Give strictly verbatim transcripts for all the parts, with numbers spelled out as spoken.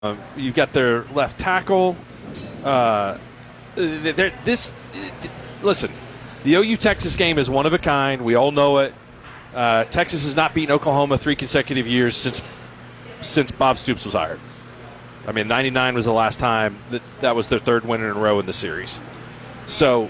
Um, you've got their left tackle. Uh, this, listen, the O U Texas game is one of a kind. We all know it. Uh, Texas has not beaten Oklahoma three consecutive years since since Bob Stoops was hired. I mean, ninety-nine was the last time that that was their third win in a row in the series. So,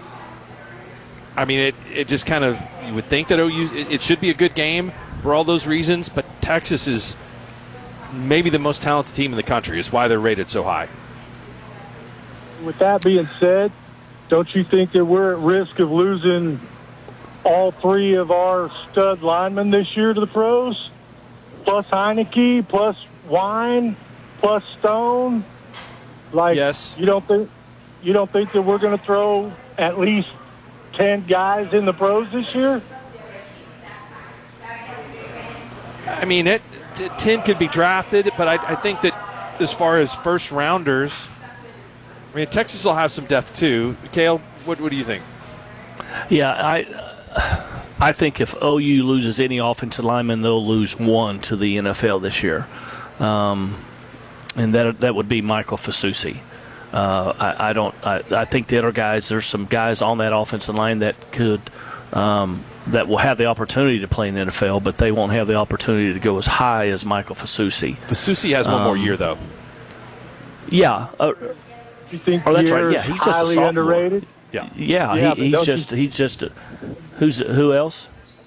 I mean, it it just kind of, you would think that O U, it, it should be a good game for all those reasons, but Texas is maybe the most talented team in the country. Is why they're rated so high. With that being said, don't you think that we're at risk of losing all three of our stud linemen this year to the pros? Plus Heineke, plus Wine, plus Stone. Like, yes. You don't think you don't think that we're going to throw at least ten guys in the pros this year? I mean, it ten could be drafted, but I, I think that as far as first rounders, I mean, Texas will have some depth too. Cale, what what do you think? Yeah, I I think if O U loses any offensive lineman, they'll lose one to the N F L this year, um, and that that would be Michael Fasusi. Uh, I, I don't. I, I think the other guys. There's some guys on that offensive line that could. Um, that will have the opportunity to play in the N F L, but they won't have the opportunity to go as high as Michael Fasusi. Fasusi has one um, more year, though. Yeah. Uh, you think oh, that's right. Yeah, he's just a sophomore. Underrated? Yeah. Yeah, yeah he, he's just. You... He's just. A, who's who else?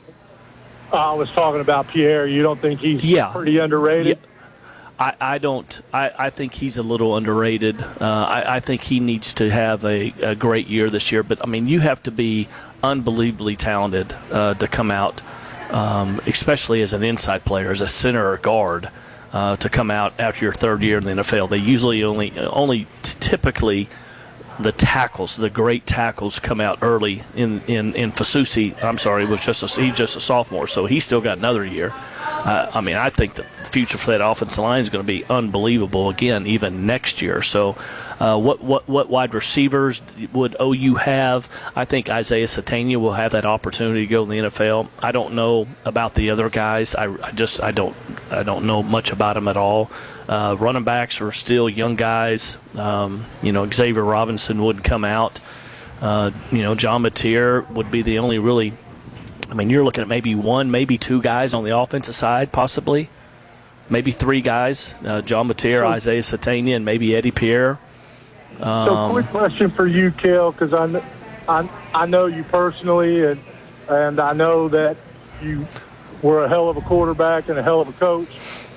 I was talking about Pierre. You don't think he's yeah. pretty underrated? Yeah. I, I don't. I, I think he's a little underrated. Uh, I, I think he needs to have a, a great year this year. But, I mean, you have to be unbelievably talented uh, to come out, um, especially as an inside player, as a center or guard, uh, to come out after your third year in the N F L. They usually only, only typically the tackles, the great tackles, come out early. In, in, in Fasusi, I'm sorry, was just a, he's just a sophomore, so he's still got another year. Uh, I mean, I think the future for that offensive line is going to be unbelievable again, even next year. So, uh, what what what wide receivers would O U have? I think Isaiah Satania will have that opportunity to go in the N F L. I don't know about the other guys. I, I just I don't I don't know much about them at all. Uh, running backs are still young guys. Um, you know, Xavier Robinson wouldn't come out. Uh, you know, John Mateer would be the only really. I mean, you're looking at maybe one, maybe two guys on the offensive side, possibly. Maybe three guys, uh, John Mateer, so, Isaiah Satania, and maybe Eddie Pierre. Um, so, quick question for you, Cale, because I, I, I know you personally, and and I know that you were a hell of a quarterback and a hell of a coach.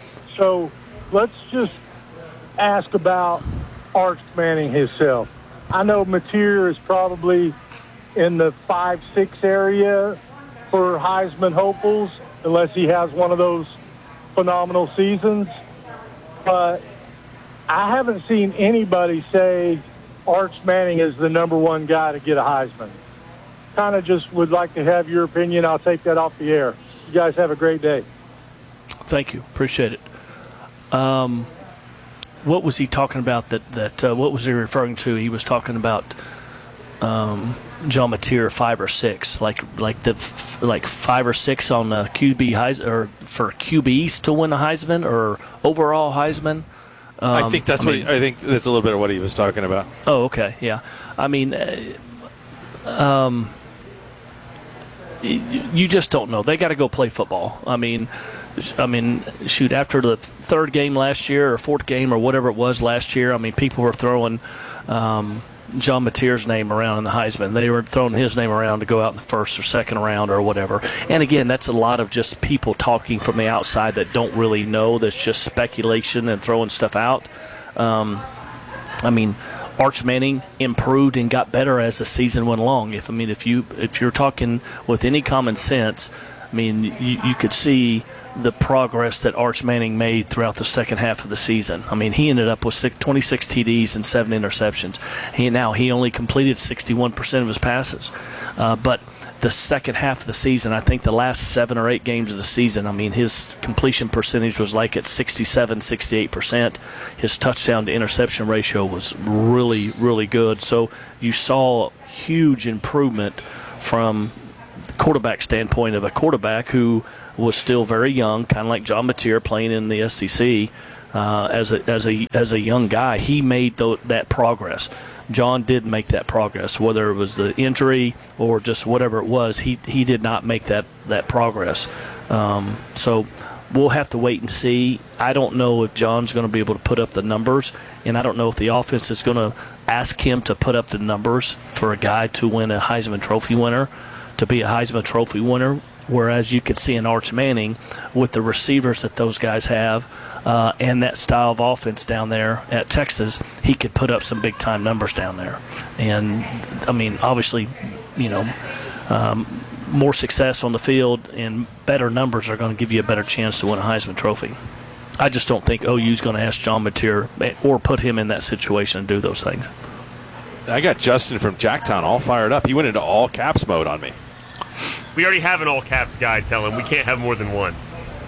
So let's just ask about Arch Manning himself. I know Mateer is probably in the five six area for Heisman hopefuls, unless he has one of those phenomenal seasons. But I haven't seen anybody say Arch Manning is the number one guy to get a Heisman. Kind of just would like to have your opinion. I'll take that off the air. You guys have a great day. Thank you. Appreciate it. Um, what was he talking about that, that uh, what was he referring to? He was talking about um, John Mateer five or six, like like the like five or six on the Q B Heisman, or for Q Bs to win a Heisman or overall Heisman. Um, I think that's I what mean, he, I think that's a little bit of what he was talking about. Oh, okay, yeah. I mean, uh, um, you, you just don't know. They got to go play football. I mean. I mean, shoot, after the third game last year or fourth game or whatever it was last year, I mean, people were throwing um, John Mateer's name around in the Heisman. They were throwing his name around to go out in the first or second round or whatever. And, again, that's a lot of just people talking from the outside that don't really know. That's just speculation and throwing stuff out. Um, I mean, Arch Manning improved and got better as the season went along. If I mean, if, you, if you're talking with any common sense, I mean, you, you could see – the progress that Arch Manning made throughout the second half of the season. I mean, he ended up with six, twenty-six T Ds and seven interceptions. He now he only completed sixty-one percent of his passes. Uh, but the second half of the season, I think the last seven or eight games of the season, I mean, his completion percentage was like at sixty-seven, sixty-eight percent. His touchdown to interception ratio was really, really good. So you saw huge improvement from the quarterback standpoint of a quarterback who was still very young, kind of like John Mateer playing in the S E C. uh, as a as a as a young guy, he made th- that progress. John did make that progress, whether it was the injury or just whatever it was. He he did not make that that progress. Um, so we'll have to wait and see. I don't know if John's going to be able to put up the numbers, and I don't know if the offense is going to ask him to put up the numbers for a guy to win a Heisman Trophy winner, to be a Heisman Trophy winner. Whereas you could see in Arch Manning with the receivers that those guys have uh, and that style of offense down there at Texas, he could put up some big-time numbers down there. And, I mean, obviously, you know, um, more success on the field and better numbers are going to give you a better chance to win a Heisman Trophy. I just don't think O U's going to ask John Mateer or put him in that situation and do those things. I got Justin from Jacktown all fired up. He went into all caps mode on me. We already have an all caps guy. Tell him we can't have more than one.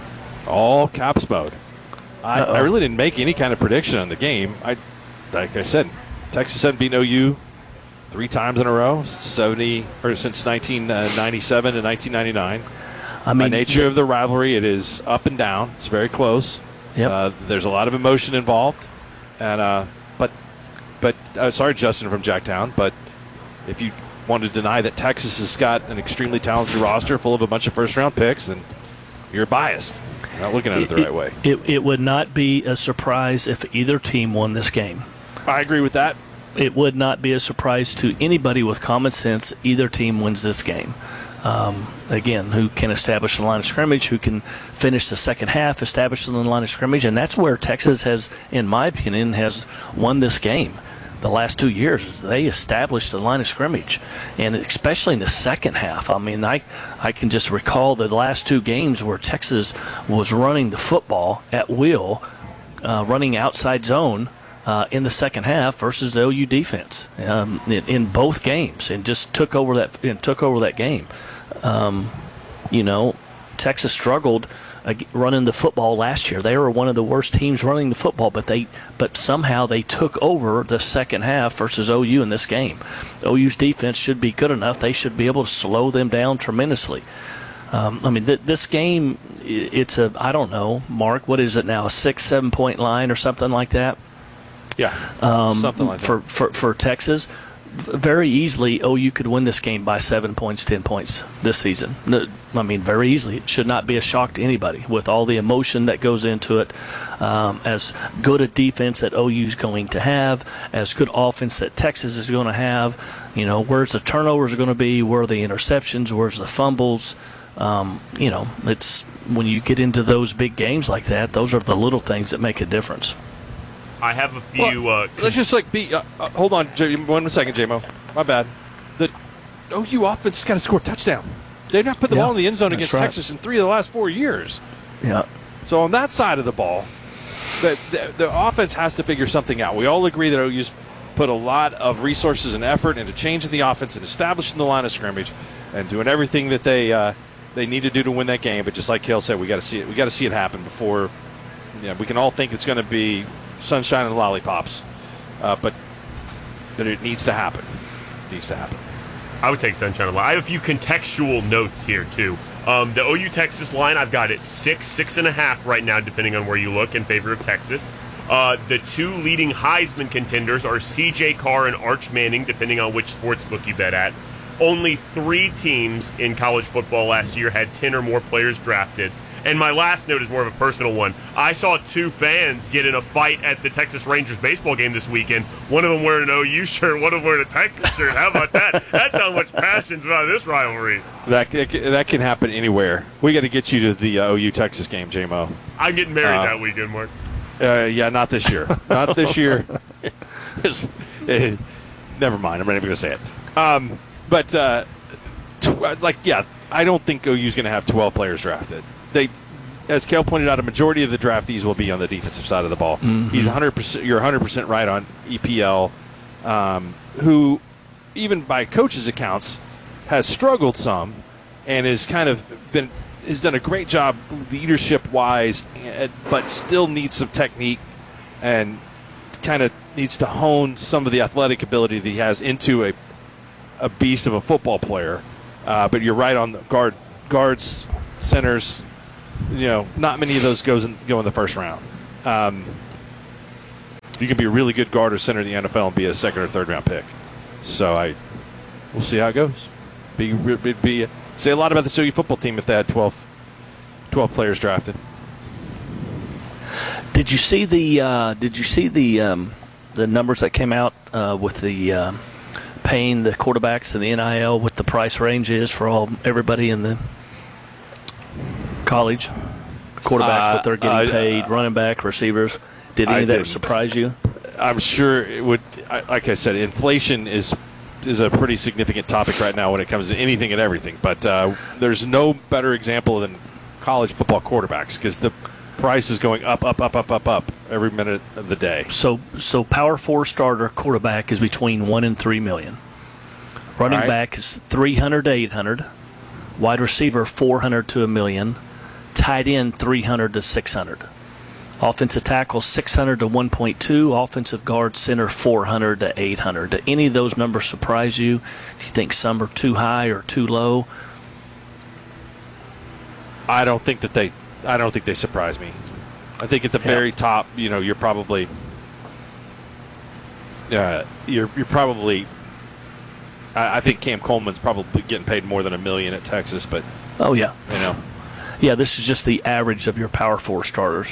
All caps mode. I, I really didn't make any kind of prediction on the game. I, like I said, Texas hadn't beaten O U three times in a row, seventy or since nineteen ninety-seven to nineteen ninety-nine. I mean, by nature of the rivalry, it is up and down. It's very close. Yep. Uh, there's a lot of emotion involved, and uh, but but uh, sorry, Justin from Jacktown, but if you want to deny that Texas has got an extremely talented roster full of a bunch of first-round picks, then you're biased. You're not looking at it the it, right way. It, it would not be a surprise if either team won this game. I agree with that. It would not be a surprise to anybody with common sense. Either team wins this game. Um, again, who can establish the line of scrimmage, who can finish the second half, establish the line of scrimmage, and that's where Texas has, in my opinion, has won this game. The last two years, they established the line of scrimmage, and especially in the second half. I mean, I I can just recall the last two games where Texas was running the football at will, uh, running outside zone uh, in the second half versus the O U defense um, in, in both games, and just took over that and took over that game. Um, you know, Texas struggled running the football last year. They were one of the worst teams running the football, but they but somehow they took over the second half versus O U in this game. O U's defense should be good enough. They should be able to slow them down tremendously. Um, I mean, th- this game, it's a, I don't know, Mark, what is it now, a six, seven-point line or something like that? Yeah, um, something like for, that. For, for Texas. Very easily, O U could win this game by seven points, ten points this season. I mean, very easily. It should not be a shock to anybody with all the emotion that goes into it. Um, as good a defense that O U is going to have, as good offense that Texas is going to have. You know, where's the turnovers going to be? Where are the interceptions? Where's the fumbles? Um, you know, it's when you get into those big games like that, those are the little things that make a difference. I have a few. Well, uh, let's just like be. Uh, uh, hold on, J- one second, J-Mo. My bad. The O U offense has got to score a touchdown. They've not put the yeah, ball in the end zone against right. Texas in three of the last four years. Yeah. So on that side of the ball, the, the, the offense has to figure something out. We all agree that O U's put a lot of resources and effort into changing the offense and establishing the line of scrimmage and doing everything that they uh, they need to do to win that game. But just like Cale said, we got to see it. We got to see it happen before. Yeah, we can all think it's going to be sunshine and lollipops, uh, but but it needs to happen. It needs to happen. I would take sunshine and lollipops. I have a few contextual notes here too. Um, the O U Texas line, I've got it six, six and a half right now, depending on where you look, in favor of Texas. Uh, the two leading Heisman contenders are C J Carr and Arch Manning, depending on which sportsbook you bet at. Only three teams in college football last year had ten or more players drafted. And my last note is more of a personal one. I saw two fans get in a fight at the Texas Rangers baseball game this weekend. One of them wearing an O U shirt, one of them wearing a Texas shirt. How about that? That's how much passion's about this rivalry. That that can happen anywhere. We got to get you to the uh, O U Texas game, J-Mo. I'm getting married uh, that weekend, Mark. Uh, yeah, not this year. Not this year. uh, never mind. I'm not even going to say it. Um, but, uh, tw- like, yeah, I don't think O U's going to have twelve players drafted. They, as Cale pointed out, a majority of the draftees will be on the defensive side of the ball. Mm-hmm. He's one hundred percent. You're one hundred percent right on E P L, um, who, even by coaches' accounts, has struggled some, and has kind of been has done a great job leadership-wise, but still needs some technique and kind of needs to hone some of the athletic ability that he has into a a beast of a football player. Uh, but you're right on the guard guards, centers. You know, not many of those goes in, go in the first round. Um, you can be a really good guard or center in the N F L and be a second or third round pick. So I, we'll see how it goes. Be, be, be say a lot about the O U football team if they had twelve, twelve players drafted. Did you see the uh, Did you see the um, the numbers that came out uh, with the uh, paying the quarterbacks and the N I L, what the price range is for all everybody in the college quarterbacks, uh, what they're getting uh, paid, running back, receivers? Did any I of that didn't. surprise you? I'm sure it would. I, like I said, inflation is is a pretty significant topic right now when it comes to anything and everything. But uh, there's no better example than college football quarterbacks because the price is going up, up, up, up, up, up every minute of the day. So, so Power Four starter quarterback is between one and three million. Running right. back is three hundred to eight hundred. Wide receiver four hundred to a million. Tight end three hundred to six hundred. Offensive tackle six hundred to one point two. Offensive guard center four hundred to eight hundred. Do any of those numbers surprise you? Do you think some are too high or too low? I don't think that they. I don't think they surprise me. I think at the yeah. very top, you know, you're probably. Uh, you're you're probably. I, I think Cam Coleman's probably getting paid more than a million at Texas, but. Oh yeah. You know. Yeah, this is just the average of your Power Four starters.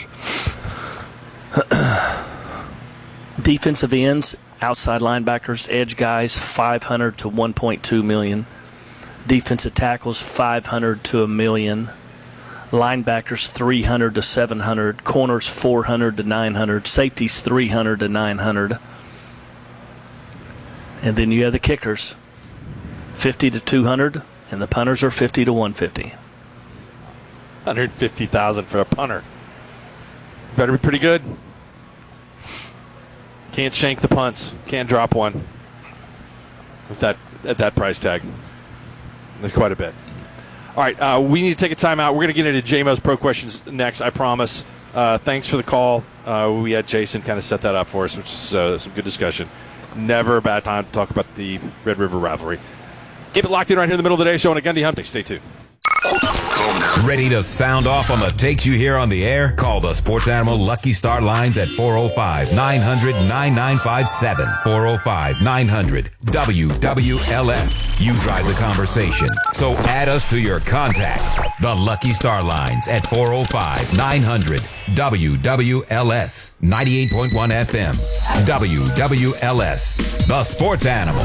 Defensive ends, outside linebackers, edge guys, five hundred to one point two million. Defensive tackles, five hundred to a million. Linebackers, three hundred to seven hundred. Corners, four hundred to nine hundred. Safeties, three hundred to nine hundred. And then you have the kickers, fifty to two hundred, and the punters are fifty to one fifty. one hundred fifty thousand for a punter. Better be pretty good. Can't shank the punts. Can't drop one. With that at that price tag. That's quite a bit. All right, uh, we need to take a timeout. We're going to get into J M O's Pro Questions next, I promise. Uh, thanks for the call. Uh, we had Jason kind of set that up for us, which is uh, some good discussion. Never a bad time to talk about the Red River rivalry. Keep it locked in right here in the middle of the day show on a Gundy Hump Day. Stay tuned. Ready to sound off on the takes you hear on the air? Call the Sports Animal Lucky Star lines at four oh five, nine hundred, nine nine five seven. four oh five, nine hundred, W W L S. You drive the conversation. So add us to your contacts. The Lucky Star lines at four oh five, nine hundred, W W L S. ninety-eight point one F M. W W L S. The Sports Animal.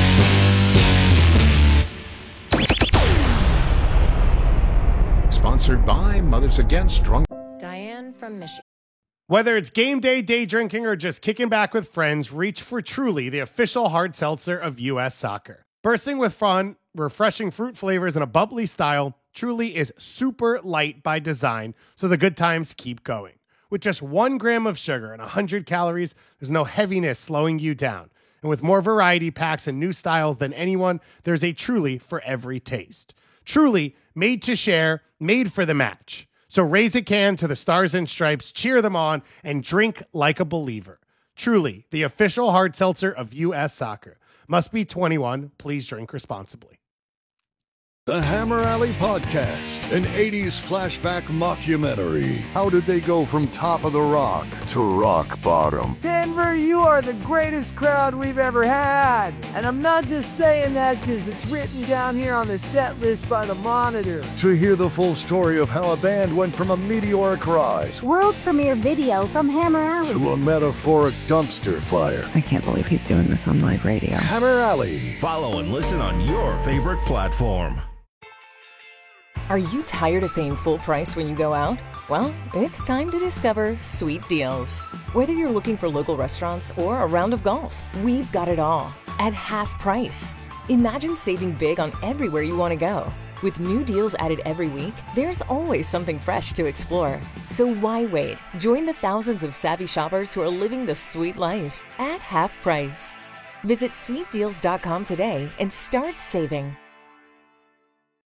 Sponsored by Mothers Against Drunk. Diane from Michigan. Whether it's game day, day drinking, or just kicking back with friends, reach for Truly, the official hard seltzer of U S Soccer. Bursting with fun, refreshing fruit flavors, and a bubbly style, Truly is super light by design, so the good times keep going. With just one gram of sugar and one hundred calories, there's no heaviness slowing you down. And with more variety packs and new styles than anyone, there's a Truly for every taste. Truly, made to share, made for the match. So raise a can to the Stars and Stripes, cheer them on, and drink like a believer. Truly, the official hard seltzer of U S Soccer. Must be twenty-one. Please drink responsibly. The Hammer Alley Podcast, an eighties flashback mockumentary. How did they go from top of the rock to rock bottom? Denver, you are the greatest crowd we've ever had. And I'm not just saying that because it's written down here on the set list by the Monitor. To hear the full story of how a band went from a meteoric rise, world premiere video from Hammer Alley, to a metaphoric dumpster fire. I can't believe he's doing this on live radio. Hammer Alley. Follow and listen on your favorite platform. Are you tired of paying full price when you go out? Well, it's time to discover Sweet Deals. Whether you're looking for local restaurants or a round of golf, we've got it all at half price. Imagine saving big on everywhere you want to go. With new deals added every week, there's always something fresh to explore. So why wait? Join the thousands of savvy shoppers who are living the sweet life at half price. Visit sweet deals dot com today and start saving.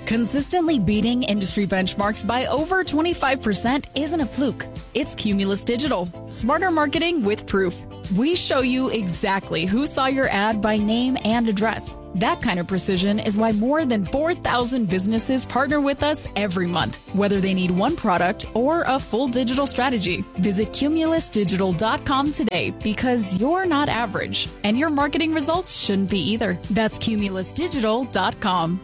Consistently beating industry benchmarks by over twenty-five percent isn't a fluke. It's Cumulus Digital. Smarter marketing with proof. We show you exactly who saw your ad by name and address. That kind of precision is why more than four thousand businesses partner with us every month, whether they need one product or a full digital strategy. Visit cumulus digital dot com today because you're not average, and your marketing results shouldn't be either. That's cumulus digital dot com.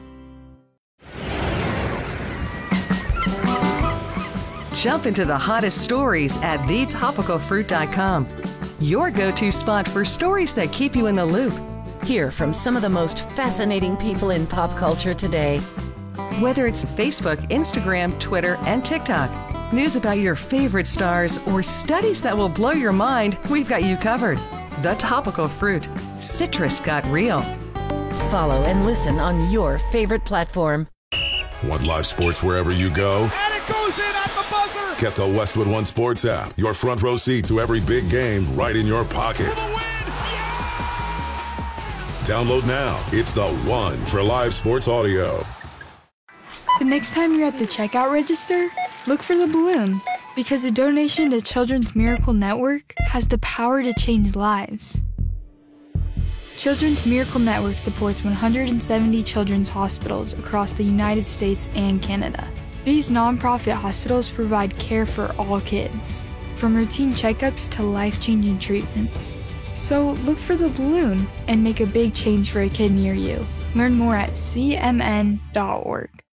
Jump into the hottest stories at the topical fruit dot com. Your go-to spot for stories that keep you in the loop. Hear from some of the most fascinating people in pop culture today. Whether it's Facebook, Instagram, Twitter, and TikTok, news about your favorite stars, or studies that will blow your mind, we've got you covered. The Topical Fruit. Citrus got real. Follow and listen on your favorite platform. Want live sports wherever you go? And it goes in at the buzzer! Get the Westwood One Sports app. Your front row seat to every big game right in your pocket. Download now. It's the one for live sports audio. The next time you're at the checkout register, look for the balloon, because a donation to Children's Miracle Network has the power to change lives. Children's Miracle Network supports one hundred seventy children's hospitals across the United States and Canada. These nonprofit hospitals provide care for all kids, from routine checkups to life-changing treatments. So look for the balloon and make a big change for a kid near you. Learn more at c m n dot org.